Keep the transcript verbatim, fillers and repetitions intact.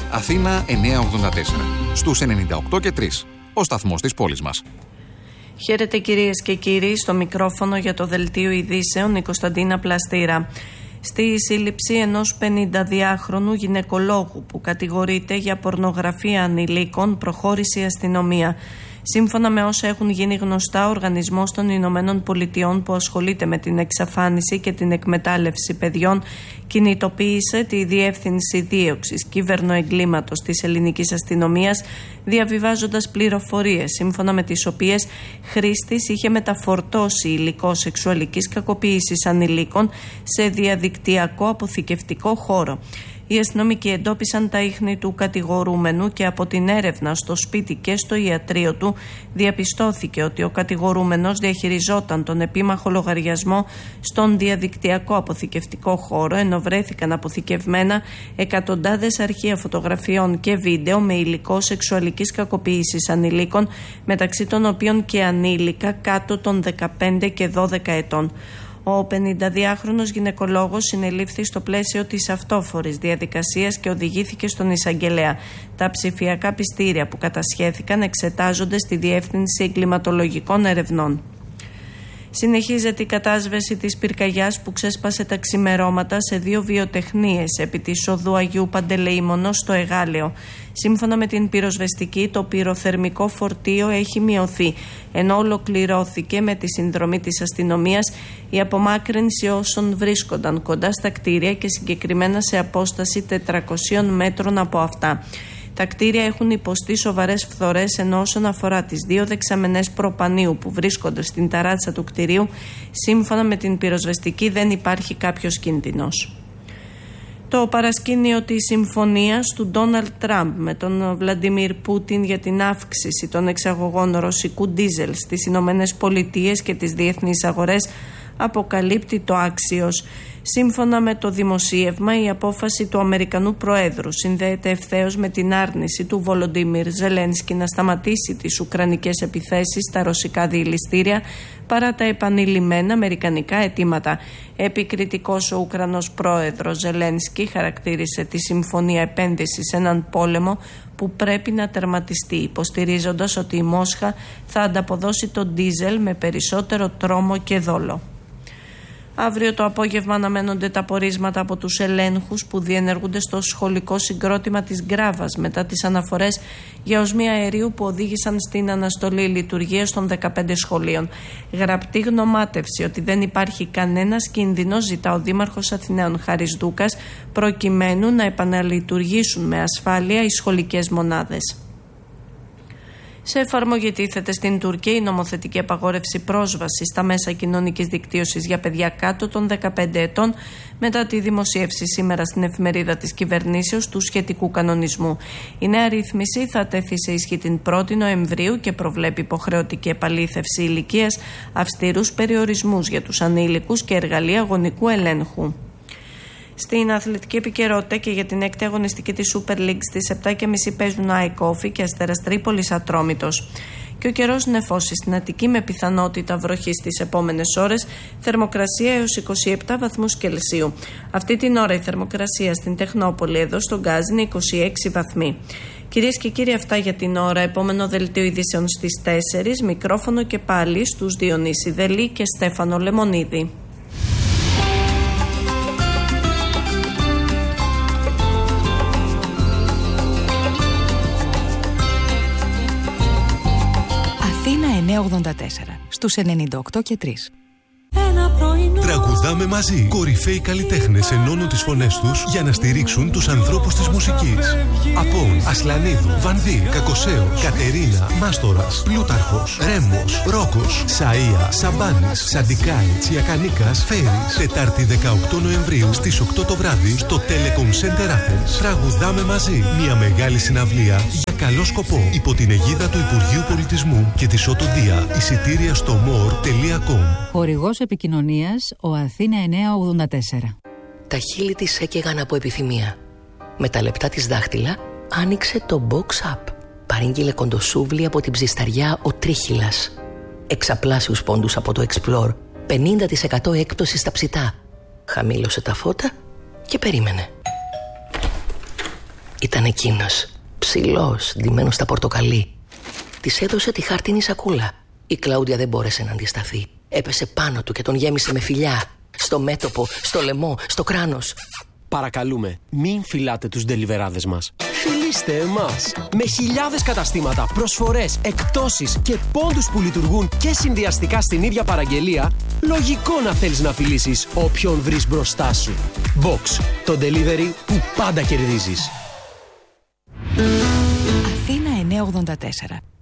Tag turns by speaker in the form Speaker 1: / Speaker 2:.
Speaker 1: Αθήνα εννιακόσια ογδόντα τέσσερα. Στους ενενήντα οκτώ και τρία. Ο σταθμός της πόλης μας.
Speaker 2: Χαίρετε κυρίες και κύριοι, στο μικρόφωνο για το Δελτίο Ειδήσεων η Κωνσταντίνα Πλαστήρα. Στη σύλληψη ενός πενηνταδυάχρονου γυναικολόγου που κατηγορείται για πορνογραφία ανηλίκων προχώρησε η αστυνομία. Σύμφωνα με όσα έχουν γίνει γνωστά, ο Οργανισμός των Ηνωμένων Πολιτειών που ασχολείται με την εξαφάνιση και την εκμετάλλευση παιδιών κινητοποίησε τη Διεύθυνση Δίωξης Κυβερνοεγκλήματος της Ελληνικής Αστυνομίας, διαβιβάζοντας πληροφορίες σύμφωνα με τις οποίες χρήστης είχε μεταφορτώσει υλικό σεξουαλικής κακοποίησης ανηλίκων σε διαδικτυακό αποθηκευτικό χώρο. Οι αστυνομικοί εντόπισαν τα ίχνη του κατηγορούμενου και από την έρευνα στο σπίτι και στο ιατρείο του διαπιστώθηκε ότι ο κατηγορούμενος διαχειριζόταν τον επίμαχο λογαριασμό στον διαδικτυακό αποθηκευτικό χώρο, ενώ βρέθηκαν αποθηκευμένα εκατοντάδες αρχεία φωτογραφιών και βίντεο με υλικό σεξουαλικής κακοποίησης ανηλίκων, μεταξύ των οποίων και ανήλικα κάτω των δεκαπέντε και δώδεκα ετών. Ο πενηνταδυάχρονος γυναικολόγος συνελήφθη στο πλαίσιο της αυτόφορης διαδικασίας και οδηγήθηκε στον εισαγγελέα. Τα ψηφιακά πιστήρια που κατασχέθηκαν εξετάζονται στη Διεύθυνση Εγκληματολογικών Ερευνών. Συνεχίζεται η κατάσβεση της πυρκαγιάς που ξέσπασε τα ξημερώματα σε δύο βιοτεχνίες επί της οδού Αγίου Παντελεήμονος στο Εγάλεο. Σύμφωνα με την πυροσβεστική, το πυροθερμικό φορτίο έχει μειωθεί, ενώ ολοκληρώθηκε με τη συνδρομή της αστυνομίας η απομάκρυνση όσων βρίσκονταν κοντά στα κτίρια και συγκεκριμένα σε απόσταση τετρακοσίων μέτρων από αυτά. Τα κτίρια έχουν υποστεί σοβαρές φθορές, ενώ όσον αφορά τις δύο δεξαμενές προπανίου που βρίσκονται στην ταράτσα του κτιρίου, σύμφωνα με την πυροσβεστική δεν υπάρχει κάποιος κίνδυνος. Το παρασκήνιο της συμφωνίας του Ντόναλντ Τραμπ με τον Βλαντιμίρ Πούτιν για την αύξηση των εξαγωγών ρωσικού ντίζελ στις Ηνωμένες Πολιτείες και τις διεθνείς αγορές αποκαλύπτει το άξιος. Σύμφωνα με το δημοσίευμα, η απόφαση του Αμερικανού Προέδρου συνδέεται ευθέως με την άρνηση του Βολοντίμιρ Ζελένσκι να σταματήσει τις ουκρανικές επιθέσεις στα ρωσικά διελιστήρια παρά τα επανειλημμένα αμερικανικά αιτήματα. Επικριτικός ο Ουκρανός Πρόεδρος Ζελένσκι χαρακτήρισε τη συμφωνία επένδυσης σε έναν πόλεμο που πρέπει να τερματιστεί, υποστηρίζοντας ότι η Μόσχα θα ανταποδώσει το ντίζελ με περισσότερο τρόμο και δόλο. Αύριο το απόγευμα αναμένονται τα πορίσματα από τους ελέγχους που διενεργούνται στο σχολικό συγκρότημα της Γκράβας μετά τις αναφορές για οσμία αερίου που οδήγησαν στην αναστολή λειτουργίας των δεκαπέντε σχολείων. Γραπτή γνωμάτευση ότι δεν υπάρχει κανένας κίνδυνος ζητά ο Δήμαρχος Αθηναίων Χάρης Δούκας, προκειμένου να επαναλειτουργήσουν με ασφάλεια οι σχολικές μονάδες. Σε εφαρμογή τίθεται στην Τουρκία η νομοθετική απαγόρευση πρόσβασης στα μέσα κοινωνικής δικτύωσης για παιδιά κάτω των δεκαπέντε ετών μετά τη δημοσίευση σήμερα στην εφημερίδα της κυβερνήσεως του σχετικού κανονισμού. Η νέα ρύθμιση θα τέθει σε ισχύ την πρώτη Νοεμβρίου και προβλέπει υποχρεωτική επαλήθευση ηλικίας, αυστηρούς περιορισμούς για τους ανήλικους και εργαλεία γονικού ελέγχου. Στην αθλητική επικαιρότητα και για την έκτη αγωνιστική της Super League στις επτά και μισή παίζουν ΑΕΚ Όφη και Αστέρας Τρίπολης Ατρόμητος. Και ο καιρός νεφώσει στην Αττική με πιθανότητα βροχή στις επόμενες ώρες, θερμοκρασία έως είκοσι επτά βαθμούς Κελσίου. Αυτή την ώρα η θερμοκρασία στην Τεχνόπολη εδώ στον Γκάζ είναι είκοσι έξι βαθμοί. Κυρίες και κύριοι, αυτά για την ώρα. Επόμενο δελτίο ειδήσεων στις τέσσερις, μικρόφωνο και πάλι στους Διονύση Δελή και Στέφανο Λεμονίδη.
Speaker 3: εννιακόσια ογδόντα τέσσερα στους ενενήντα οκτώ και τρία.
Speaker 4: Τραγουδάμε μαζί. Κορυφαίοι καλλιτέχνες ενώνουν τις φωνές τους για να στηρίξουν τους ανθρώπους της μουσικής. Απόν, Ασλανίδου, Βανδύ, Κακοσέος, Κατερίνα, Μάστορας, Πλούταρχος, Ρέμος, Ρόκος, Σαΐα, Σαμπάνης, Σαντικάη, Τσιακανίκας, Φέρης. Τετάρτη δεκαοκτώ Νοεμβρίου στις οκτώ το βράδυ στο Telecom Center Athens. Τραγουδάμε μαζί. Μια μεγάλη συναυλία για καλό σκοπό υπό την αιγίδα του Υπουργείου Πολιτισμού και της Οτοντία. Εισιτήρια στο more τελεία com.
Speaker 3: Χορηγός επικοινωνίας ο Αθήνα εννιακόσια ογδόντα τέσσερα.
Speaker 5: Τα χείλη της έκαιγαν από επιθυμία. Με τα λεπτά της δάχτυλα άνοιξε το Box Up. Παρήγγειλε κοντοσούβλι από την ψισταριά ο Τρίχυλας. Εξαπλάσιους πόντους από το Explore. πενήντα τοις εκατό έκπτωση στα ψητά. Χαμήλωσε τα φώτα και περίμενε. ήταν εκείνος, ψηλός, ντυμένος στα πορτοκαλί. Της έδωσε τη χάρτινη σακούλα. Η Κλάουντια δεν μπόρεσε να αντισταθεί. Έπεσε πάνω του και τον γέμισε με φιλιά. Στο μέτωπο, στο λαιμό, στο κράνος.
Speaker 6: Παρακαλούμε, μην φυλάτε τους ντελιβεράδες μας. Φιλήστε εμάς. Με χιλιάδες καταστήματα, προσφορές, εκπτώσεις και πόντους που λειτουργούν και συνδυαστικά στην ίδια παραγγελία, λογικό να θέλεις να φιλήσεις όποιον βρεις μπροστά σου. Box, το delivery που πάντα κερδίζεις.
Speaker 3: Αθήνα εννιακόσια ογδόντα τέσσερα.